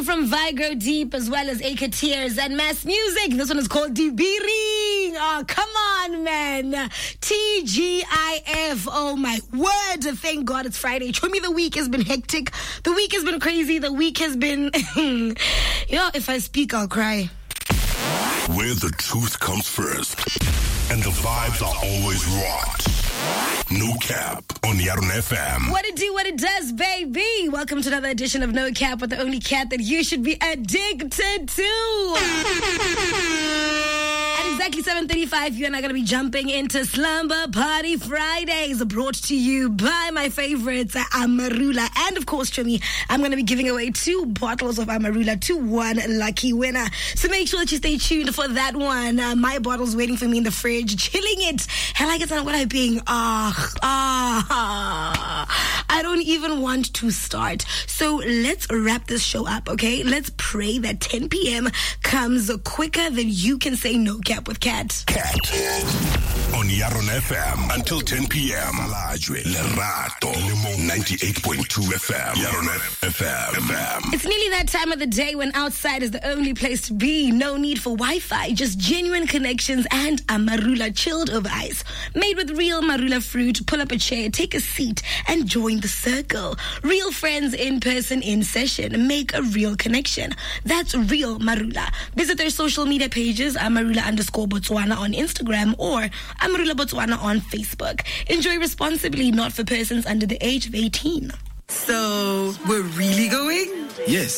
from Vigro Deep as well as Acre Tears and Mass Music. This one is called Dibiri. Oh, come on, man. TGIF. Oh, my word. Thank God it's Friday. Show me the week has been hectic. The week has been crazy. The week has been... if I speak, I'll cry. Where the truth comes first and the vibes are always rocked. No Cap on Yaron FM. What it do, what it does, baby. Welcome to another edition of No Cap with the only cat that you should be addicted to. At exactly 7:35, you and I are going to be jumping into Slumber Party Fridays, brought to you by my favorites, Amarula. And of course, Trimi, I'm going to be giving away 2 bottles of Amarula to one lucky winner. So make sure that you stay tuned for that one. My bottle's waiting for me in the fridge, chilling it. Hell, I guess I'm going to be I don't even want to start. So let's wrap this show up, okay? Let's pray that 10 p.m. comes quicker than you can say No Cap with Cat. Cat on Yaron FM until 10 p.m. Lerato 98.2 FM. Yaron FM. It's nearly that time of the day when outside is the only place to be. No need for Wi-Fi, just genuine connections and Amarula chilled over ice. Made with real Marula fruit. Pull up a chair, take a seat, and join the circle. Real friends in person in session. Make a real connection. That's real Marula. Visit their social media pages, Amarula_Botswana on Instagram or Amarula Botswana on Facebook. Enjoy responsibly, not for persons under the age of 18. So, we're really going? Yes.